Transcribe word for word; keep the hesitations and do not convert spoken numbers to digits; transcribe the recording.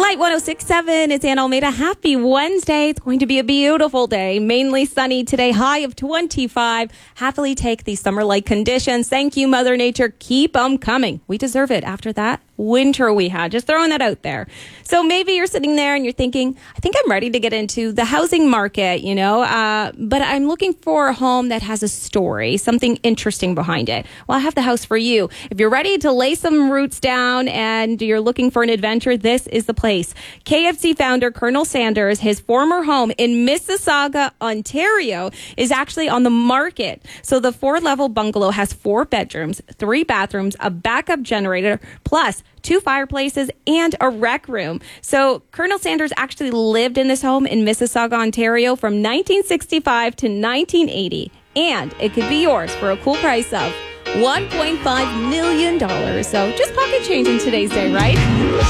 Light one oh six point seven, it's Ann Almeida. Happy Wednesday. It's going to be a beautiful day. Mainly sunny today, high of twenty-five. Happily take these summer-like conditions. Thank you, Mother Nature. Keep them coming. We deserve it after that winter we had. Just throwing that out there. So maybe you're sitting there and you're thinking, I think I'm ready to get into the housing market, you know, uh, but I'm looking for a home that has a story, something interesting behind it. Well, I have the house for you. If you're ready to lay some roots down and you're looking for an adventure, this is the place. K F C founder Colonel Sanders, his former home in Mississauga, Ontario, is actually on the market. So the four-level bungalow has four bedrooms, three bathrooms, a backup generator, plus two fireplaces, and a rec room. So Colonel Sanders actually lived in this home in Mississauga, Ontario from nineteen sixty-five to nineteen eighty. And it could be yours for a cool price of one point five million dollars. So just pocket change in today's day, right?